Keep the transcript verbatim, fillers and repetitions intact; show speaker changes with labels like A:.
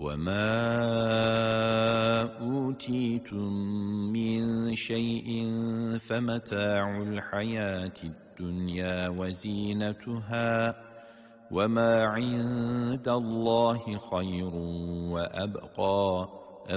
A: وما أوتيتم من شيء فمتاع الحياة الدنيا وزينتها وما عند الله خير وأبقى